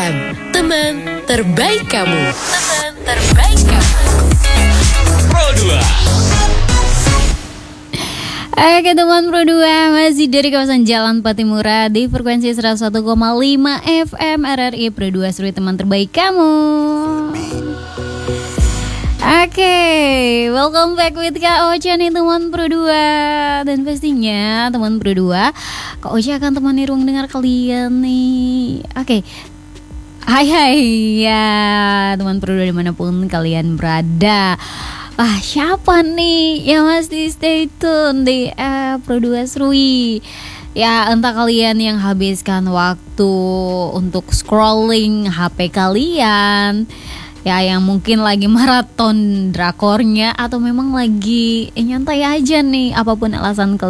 FM, teman terbaik kamu. Teman terbaik kamu. Pro 2. Oke teman Pro 2, masih dari kawasan Jalan Patimura di frekuensi 101,5 FM RRI Pro 2, seru teman terbaik kamu. Oke, welcome back with Kak Ocha nih teman Pro 2. Dan pastinya teman Pro 2, Kak Ocha akan temani ruang dengar kalian nih. Oke, hai ya teman Pro 2 dimanapun kalian berada. Siapa nih yang masih stay tune di Pro 2 Serui? Ya, entah kalian yang habiskan waktu untuk scrolling HP kalian, ya yang mungkin lagi maraton drakornya, atau memang lagi nyantai aja nih, apapun alasan kalian.